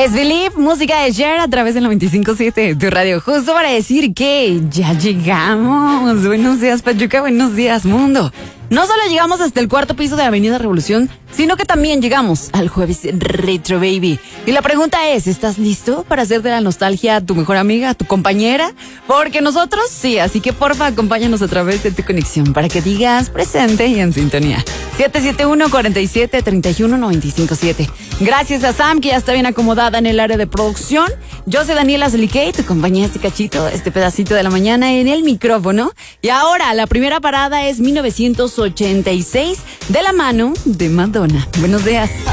Es Believe, música de Cher a través del 95.7 de tu radio. Justo para decir que ya llegamos. Buenos días, Pachuca. Buenos días, mundo. No solo llegamos hasta el cuarto piso de Avenida Revolución, sino que también llegamos al jueves Retro Baby. Y la pregunta es, ¿estás listo para hacer de la nostalgia a tu mejor amiga, a tu compañera? Porque nosotros sí, así que porfa, acompáñanos a través de tu conexión para que digas presente y en sintonía. 771-47-31-957. Gracias a Sam, que ya está bien acomodada en el área de producción. Yo soy Daniela Zeliquei, tu compañía este cachito, este pedacito de la mañana en el micrófono. Y ahora, la primera parada es 1986 de la mano de Madonna. Buenos días.